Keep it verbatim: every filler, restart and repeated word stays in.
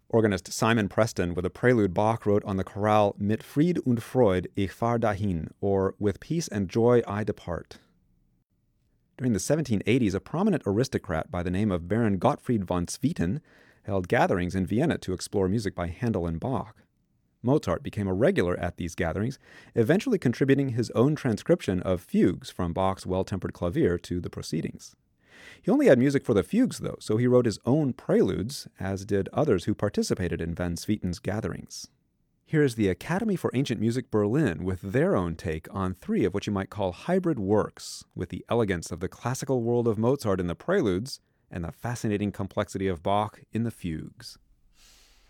Organist Simon Preston with a prelude Bach wrote on the chorale Mit Fried und Freud ich fahr dahin, or With Peace and Joy I Depart. During the seventeen eighties, a prominent aristocrat by the name of Baron Gottfried von Swieten held gatherings in Vienna to explore music by Handel and Bach. Mozart became a regular at these gatherings, eventually contributing his own transcription of fugues from Bach's Well-Tempered Clavier to the proceedings. He only had music for the fugues, though, so he wrote his own preludes, as did others who participated in van Swieten's gatherings. Here is the Academy for Ancient Music Berlin with their own take on three of what you might call hybrid works, with the elegance of the classical world of Mozart in the preludes and the fascinating complexity of Bach in the fugues.